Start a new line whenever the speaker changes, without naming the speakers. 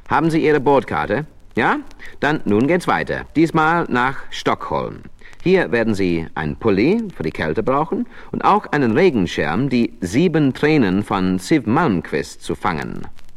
Haben Sie Ihre Bordkarte? Ja? Dann nun geht's weiter. Diesmal nach Stockholm. Hier werden Sie ein Pulli für die Kälte brauchen und auch einen Regenschirm, die 7 Tränen von Siw Malmkvist zu fangen.